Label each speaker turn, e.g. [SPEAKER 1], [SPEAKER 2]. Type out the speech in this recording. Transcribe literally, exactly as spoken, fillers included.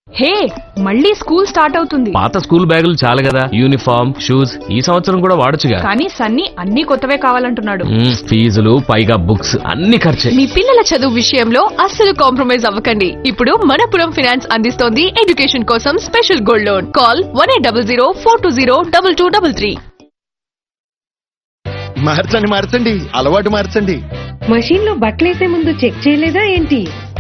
[SPEAKER 1] హే, మళ్ళీ school start అవుతుంది.
[SPEAKER 2] పాత స్కూల్ బ్యాగులు చాలు కదా, యూనిఫామ్ షూస్ ఈ సంవత్సరం కూడా వాడొచ్చుగా.
[SPEAKER 1] కానీ సన్నీ అన్ని కొత్తవే కావాలంటున్నాడు.
[SPEAKER 2] మ్మ్, ఫీజులు పైగా బుక్స్ అన్ని ఖర్చే.
[SPEAKER 3] మీ పిల్లల చదువు విషయంలో అస్సలు కాంప్రమైజ్ అవ్వకండి. ఇప్పుడు మనపురం ఫైనాన్స్ అందిస్తోంది ఎడ్యుకేషన్ కోసం special gold loan. Call one eight double zero four two zero double two double three.
[SPEAKER 4] మార్చండి మార్చండి అలవాటు మార్చండి.
[SPEAKER 5] మషీన్ లో బట్టలేసే ముందు చెక్ చేయలేదా ఏంటి?